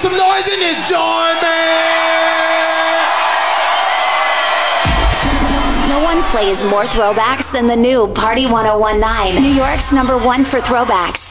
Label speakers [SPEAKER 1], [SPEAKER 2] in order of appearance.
[SPEAKER 1] some noise in this joint, man!
[SPEAKER 2] No one plays more throwbacks than the new Party 1019, New York's #1 for throwbacks.